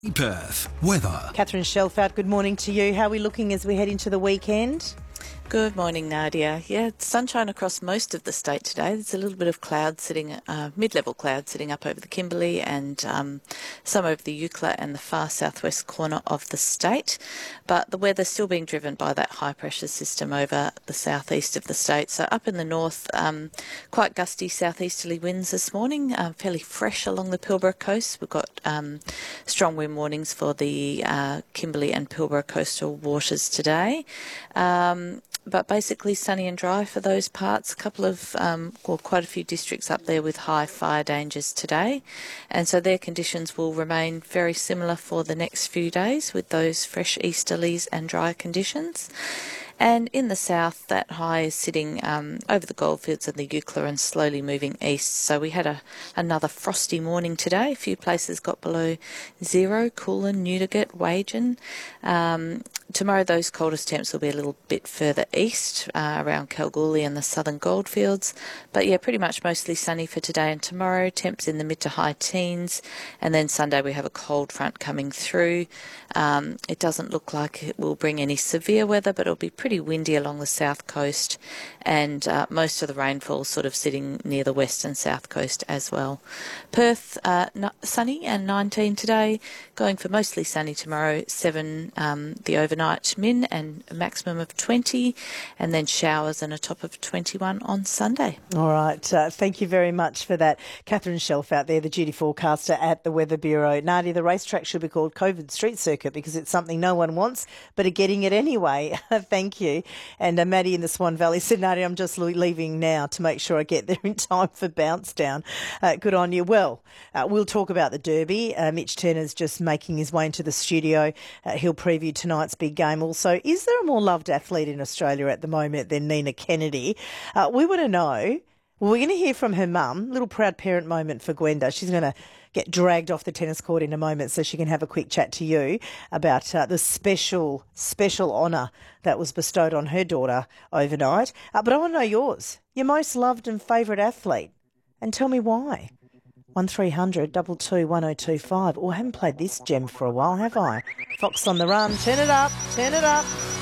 Perth weather. Catherine Shelfat, good morning to you. How are we looking as we head into the weekend? Good morning, Nadia. Yeah, it's sunshine across most of the state today. There's a little bit of cloud sitting, mid-level cloud sitting up over the Kimberley and some over the Eucla and the far southwest corner of the state. But the weather's still being driven by that high-pressure system over the southeast of the state. So up in the north, quite gusty southeasterly winds this morning, fairly fresh along the Pilbara coast. We've got strong wind warnings for the Kimberley and Pilbara coastal waters today. But basically sunny and dry for those parts. A couple of, quite a few districts up there with high fire dangers today. And so their conditions will remain very similar for the next few days with those fresh easterlies and dry conditions. And in the south, that high is sitting over the goldfields and the Eucla and slowly moving east. So we had another frosty morning today. A few places got below zero, Coolin, Newdigate, Wagen. Tomorrow those coldest temps will be a little bit further east, around Kalgoorlie and the southern goldfields. But yeah, pretty much mostly sunny for today and tomorrow. Temps in the mid to high teens. And then Sunday we have a cold front coming through. It doesn't look like it will bring any severe weather, but it'll be pretty windy along the south coast, and most of the rainfall sort of sitting near the west and south coast as well. Perth, sunny and 19 today, going for mostly sunny tomorrow, 7 the overnight min and a maximum of 20, and then showers and a top of 21 on Sunday. All right, thank you very much for that. Catherine Shelf out there, the duty forecaster at the Weather Bureau. Nadia, the racetrack should be called COVID Street Circuit because it's something no one wants, but are getting it anyway. Thank you. And Maddie in the Swan Valley said, Nadia, I'm just leaving now to make sure I get there in time for bounce down. Good on you. Well, we'll talk about the Derby. Mitch Turner's just making his way into the studio. He'll preview tonight's big game. Also, is there a more loved athlete in Australia at the moment than Nina Kennedy? We want to know. Well, we're going to hear from her mum. Little proud parent moment for Gwenda. She's going to get dragged off the tennis court in a moment so she can have a quick chat to you about the special honour that was bestowed on her daughter overnight. But I want to know yours. Your most loved and favourite athlete. And tell me why. 1300 22 1025. Oh, I haven't played this gem for a while, have I? Fox on the Run. Turn it up. Turn it up.